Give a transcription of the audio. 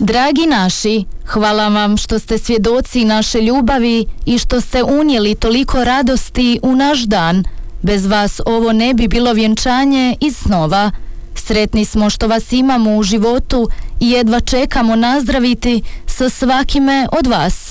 Dragi naši, hvala vam što ste svjedoci naše ljubavi i što ste unijeli toliko radosti u naš dan. Bez vas ovo ne bi bilo vjenčanje iz snova. Sretni smo što vas imamo u životu i jedva čekamo nazdraviti sa svakime od vas.